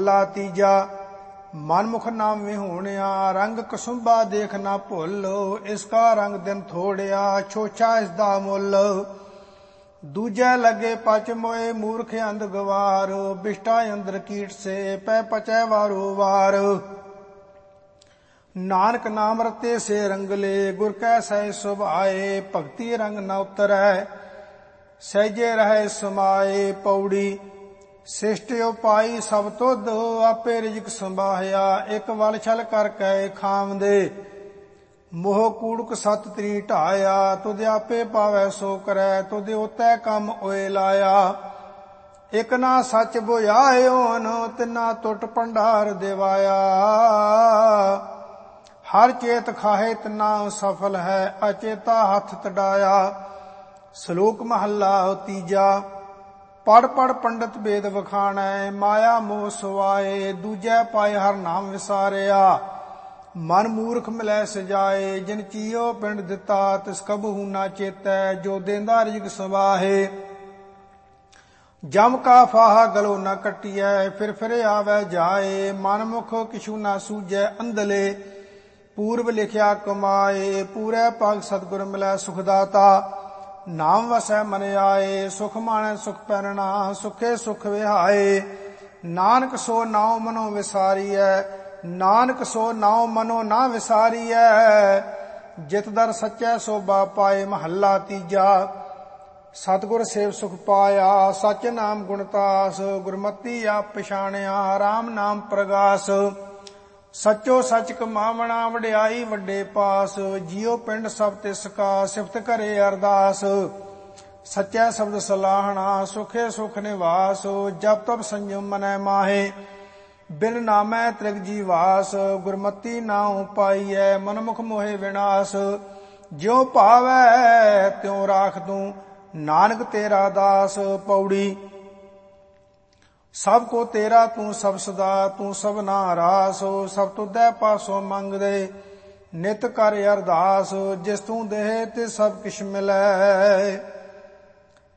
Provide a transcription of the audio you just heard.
महला तीजा। मनमुख नाम विहूणिया रंग कसुंबा देख ना भुल। इसका रंग दिन थोड़िया छोछा इसदा मुल। दूजे लगे पच मोए मूर्ख अंध गवार। बिष्टा अंदर कीट से पै पचै वारो वार। नानक नाम रते से रंगले गुर कै सह सुभाए। भगति रंग न उतरै सहजे रहे समाए। पौड़ी श्रेष्ठ उपाई सब तुध आपे रिजक संभाया। एक वल छल कर कै खावदे मोह कूड़क सत त्री ढाया। तुध आपे पावै सो करै तुध उतै कम ओए लाया। एक ना सच बुझायोन तिना टुट भंडार दिवाया। हर चेत खाहे तना सफल है अचेता हथ तड़ाया। श्लोक महला तीजा। पढ़ पढ़ पंडित वेद वखाणै माया मोह सुवाए। दूजै पाए हर नाम विसारिया मन मूर्ख मिलै सजाए। जिन चीयो पिंड दिता तिस कबहू ना चेतै जो देंदा रिजक सवाहे। जम का फाहा गलो न कटियै फिर आवे जाए। मनमुख किछु ना सूझै अंधले पूर्व लिखिया कमाए। पूरे पग सतगुर मिलै सुखदाता नाम वसै मन आए। सुख माणै सुख पैरना सुखे सुख विहाए। नानक सो नाव मनो विसारियै नानक सो नाव मनो ना विसारियै। जित दर सच्चै सोभा पाए महला तीजा। सतगुर सेव सुख पाया सच नाम गुणतास। गुरमति आप पछाणिया राम नाम प्रगास। सचो सच कमावना वड्याई वड्डे पास। जियो पिंड सब तिसका सिफत करे अरदास। सच्चै शब्द सलाहना सुखे सुख निवास। जब तब संयम मनै माहे बिन नामै त्रिग जीवास। गुरमति नाउ पाईयै मनमुख मोहे विनाश। ज्यों भावै त्यों राख दूं नानक तेरा दास। पौड़ी सब को तेरा तू सब सदा तू सबना रास। सब तुदै पासों मंगदे नित कर अरदास। जिस तू देह ते सब किश मिलै।